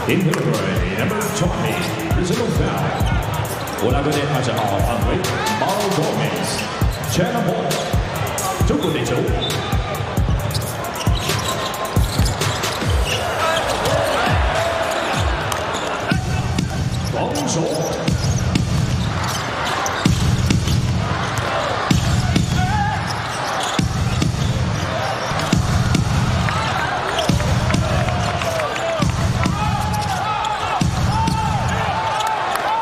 In category number 20, Brazil foul. Olagode Ajaal ang Mauro Gomez. 10 points. 2-2.